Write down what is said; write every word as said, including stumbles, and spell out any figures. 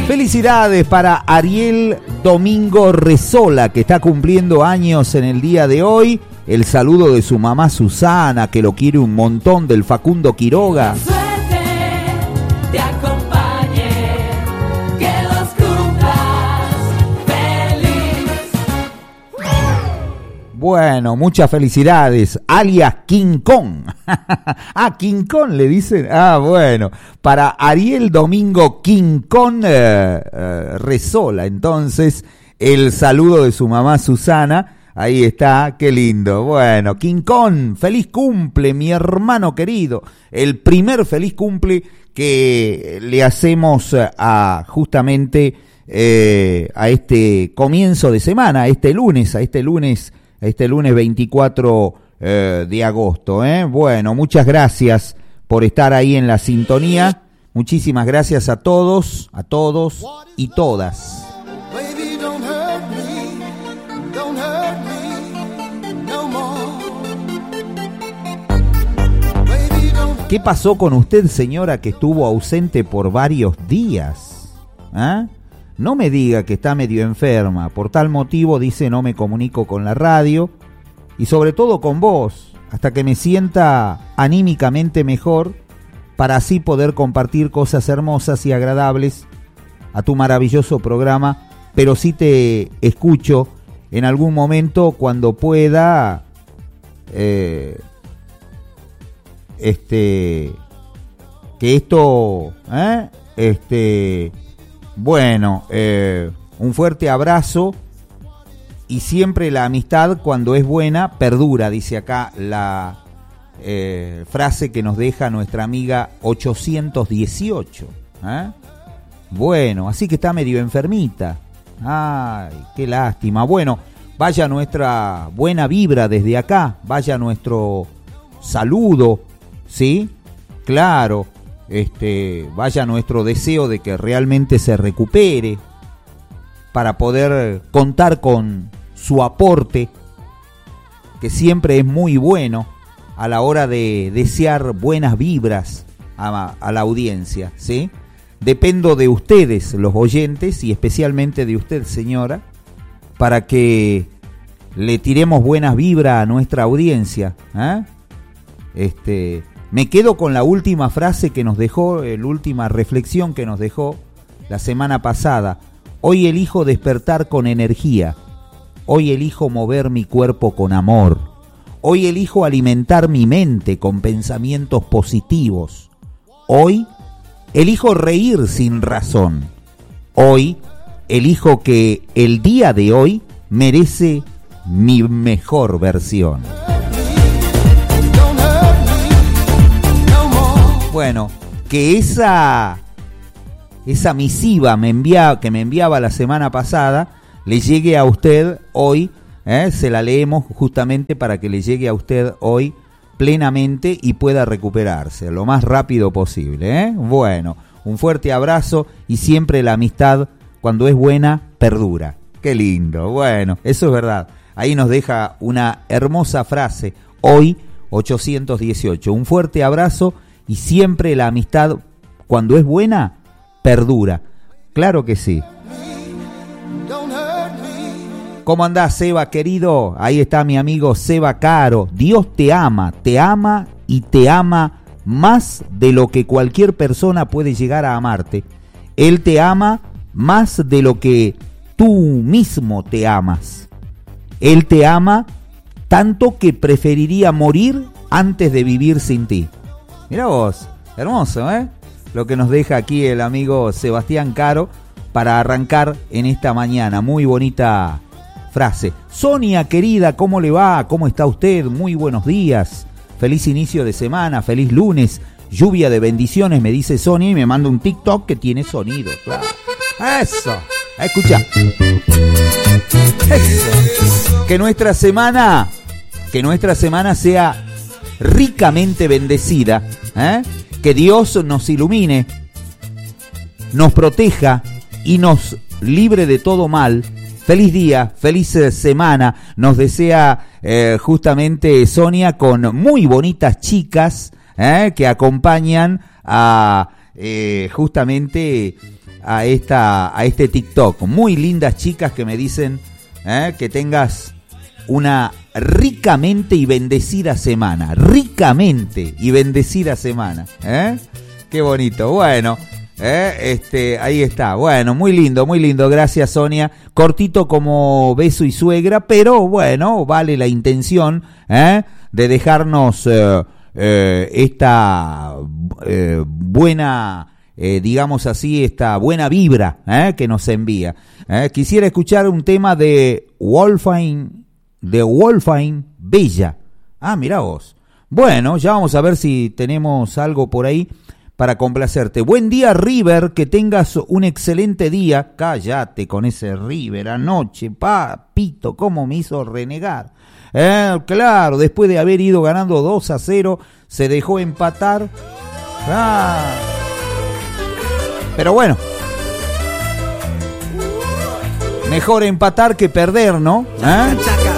Felicidades para Ariel Domingo Resola, que está cumpliendo años en el día de hoy. El saludo de su mamá Susana, que lo quiere un montón, del Facundo Quiroga. Suerte te acompañe, que los cumplas feliz. Bueno, muchas felicidades, alias King Kong. Ah, King Kong le dicen. Ah, bueno, para Ariel Domingo King Kong eh, eh, Resola, entonces, el saludo de su mamá Susana. Ahí está, qué lindo. Bueno, King Kong, feliz cumple, mi hermano querido. El primer feliz cumple que le hacemos a justamente eh, a este comienzo de semana, a este lunes, a este lunes, a este lunes veinticuatro eh, de agosto. ¿eh? Bueno, muchas gracias por estar ahí en la sintonía. Muchísimas gracias a todos, a todos y todas. ¿Qué pasó con usted, señora, que estuvo ausente por varios días? ¿Ah? No me diga que está medio enferma. Por tal motivo, dice, no me comunico con la radio y sobre todo con vos, hasta que me sienta anímicamente mejor, para así poder compartir cosas hermosas y agradables a tu maravilloso programa. Pero sí te escucho en algún momento cuando pueda... Eh, este que esto ¿eh? este bueno eh, un fuerte abrazo, y siempre la amistad cuando es buena perdura, dice acá la eh, frase que nos deja nuestra amiga ochocientos dieciocho. ¿eh? Bueno, así que está medio enfermita. Ay, qué lástima. Bueno, vaya nuestra buena vibra desde acá, vaya nuestro saludo. Sí, claro, este, vaya nuestro deseo de que realmente se recupere, para poder contar con su aporte, que siempre es muy bueno a la hora de desear buenas vibras a, a la audiencia, ¿sí? Dependo de ustedes, los oyentes, y especialmente de usted, señora, para que le tiremos buenas vibras a nuestra audiencia, ¿eh? Este... Me quedo con la última frase que nos dejó, la última reflexión que nos dejó la semana pasada. Hoy elijo despertar con energía. Hoy elijo mover mi cuerpo con amor. Hoy elijo alimentar mi mente con pensamientos positivos. Hoy elijo reír sin razón. Hoy elijo que el día de hoy merece mi mejor versión. Bueno, que esa esa misiva me envía, que me enviaba la semana pasada le llegue a usted hoy, ¿eh? Se la leemos justamente para que le llegue a usted hoy plenamente y pueda recuperarse lo más rápido posible. ¿eh? Bueno, un fuerte abrazo, y siempre la amistad, cuando es buena, perdura. Qué lindo. Bueno, eso es verdad. Ahí nos deja una hermosa frase hoy, ochocientos dieciocho. Un fuerte abrazo. Y siempre la amistad, cuando es buena, perdura. Claro que sí. ¿Cómo andás, Seba, querido? Ahí está mi amigo Seba Caro. Dios te ama, te ama y te ama más de lo que cualquier persona puede llegar a amarte. Él te ama más de lo que tú mismo te amas. Él te ama tanto que preferiría morir antes de vivir sin ti. Mirá vos, hermoso, ¿eh? Lo que nos deja aquí el amigo Sebastián Caro para arrancar en esta mañana. Muy bonita frase. Sonia, querida, ¿cómo le va? ¿Cómo está usted? Muy buenos días. Feliz inicio de semana, feliz lunes. Lluvia de bendiciones, me dice Sonia, y me manda un TikTok que tiene sonido, claro. Eso, escucha. Eso. Que nuestra semana, que nuestra semana sea ricamente bendecida, ¿eh? Que Dios nos ilumine, nos proteja y nos libre de todo mal. Feliz día, feliz semana, nos desea eh, justamente Sonia, con muy bonitas chicas eh, que acompañan a eh, justamente a esta a este TikTok. Muy lindas chicas que me dicen eh, que tengas una ricamente y bendecida semana. Ricamente y bendecida semana. ¿eh? Qué bonito. Bueno, eh, este, ahí está. Bueno, muy lindo, muy lindo. Gracias, Sonia. Cortito como beso y suegra, pero bueno, vale la intención ¿eh? de dejarnos eh, eh, esta eh, buena... Eh, digamos así, esta buena vibra eh, que nos envía. Eh, quisiera escuchar un tema de Wolfine, de Wolfine Bella. Ah, mirá vos. Bueno, ya vamos a ver si tenemos algo por ahí para complacerte. Buen día, River, que tengas un excelente día. Cállate con ese River anoche, papito, cómo me hizo renegar. Eh, claro, después de haber ido ganando dos a cero, se dejó empatar. Ah. Pero bueno, mejor empatar que perder, ¿no? ¿Eh?